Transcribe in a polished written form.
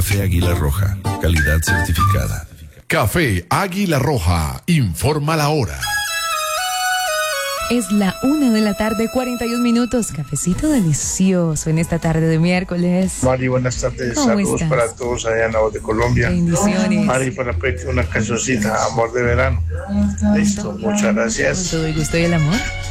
Café Águila Roja, calidad certificada. Café Águila Roja, informa la hora. Es la 1:41 PM. Cafecito delicioso en esta tarde de miércoles. Mari, buenas tardes. ¿Cómo Saludos estás? para todos allá en la voz de Colombia. Bendiciones. Mari, para pedirte una cancioncita, Amor de Verano. Listo, muchas Con gracias. todo el gusto y el amor.